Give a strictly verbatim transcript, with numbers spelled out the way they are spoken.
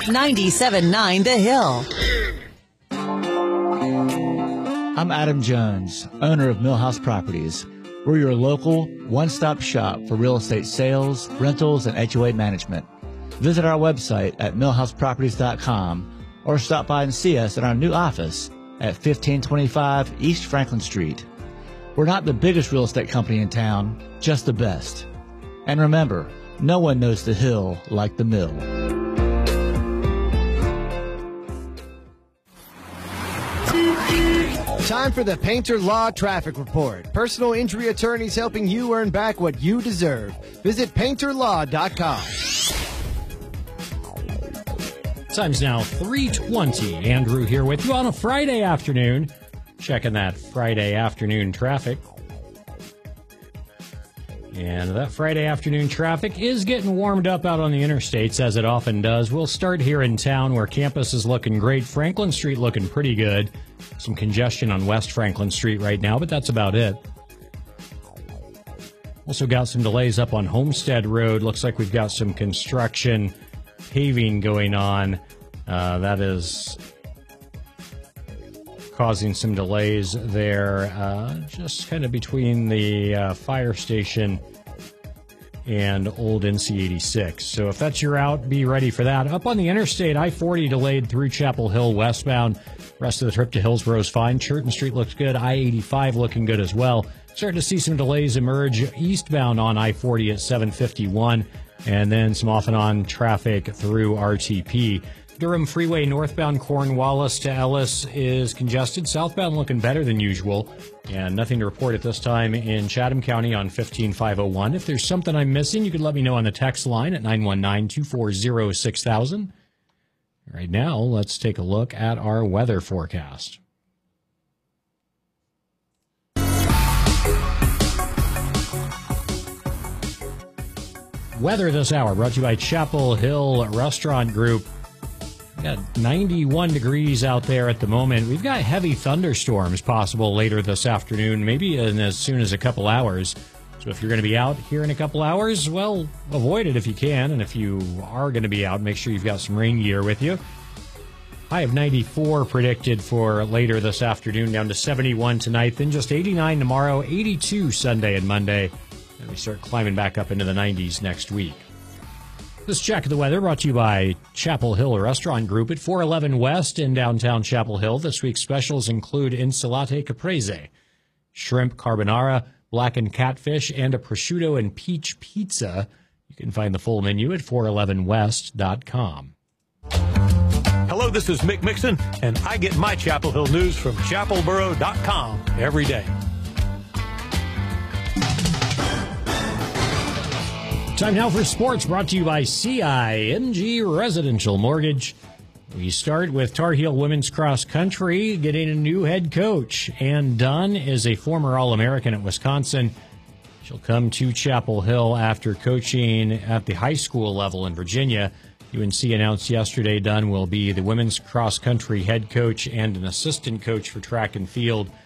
ninety-seven point nine The Hill. I'm Adam Jones, owner of Millhouse Properties. We're your local one-stop shop for real estate sales, rentals, and H O A management. Visit our website at millhouse properties dot com or stop by and see us in our new office at fifteen twenty-five East Franklin Street. We're not the biggest real estate company in town, just the best. And remember, no one knows the Hill like the Mill. Time for the Painter Law Traffic Report. Personal injury attorneys helping you earn back what you deserve. Visit painter law dot com. Time's now three twenty. Andrew here with you on a Friday afternoon. Checking that Friday afternoon traffic. And that Friday afternoon traffic is getting warmed up out on the interstates, as it often does. We'll start here in town where campus is looking great. Franklin Street looking pretty good. Some congestion on West Franklin Street right now, but that's about it. Also got some delays up on Homestead Road. Looks like we've got some construction paving going on. Uh, that is causing some delays there, uh, just kind of between the uh, fire station and old N C eighty-six. So if that's your route, be ready for that. Up on the interstate, I forty delayed through Chapel Hill westbound. Rest of the trip to Hillsborough is fine. Churton Street looks good. I eighty-five looking good as well. Starting to see some delays emerge eastbound on I forty at seven fifty-one, and then some off and on traffic through R T P. Durham Freeway northbound Cornwallis to Ellis is congested. Southbound looking better than usual. And nothing to report at this time in Chatham County on fifteen five oh one. If there's something I'm missing, you can let me know on the text line at nine one nine, two four zero, six thousand. Right now, let's take a look at our weather forecast. Weather this hour brought to you by Chapel Hill Restaurant Group. We've got ninety-one degrees out there at the moment. We've got heavy thunderstorms possible later this afternoon, maybe in as soon as a couple hours. So if you're going to be out here in a couple hours, well, avoid it if you can. And if you are going to be out, make sure you've got some rain gear with you. High of ninety-four predicted for later this afternoon, down to seventy-one tonight, then just eighty-nine tomorrow, eighty-two Sunday and Monday. And we start climbing back up into the nineties next week. This check of the weather brought to you by Chapel Hill Restaurant Group at four eleven West in downtown Chapel Hill. This week's specials include insalate caprese, shrimp carbonara, blackened catfish, and a prosciutto and peach pizza. You can find the full menu at four eleven west dot com. Hello, this is Mick Mixon, and I get my Chapel Hill news from chapel borough dot com every day. Time now for sports, brought to you by C I M G Residential Mortgage. We start with Tar Heel women's cross country getting a new head coach. Ann Dunn is a former All-American at Wisconsin. She'll come to Chapel Hill after coaching at the high school level in Virginia. U N C announced yesterday Dunn will be the women's cross country head coach and an assistant coach for track and field.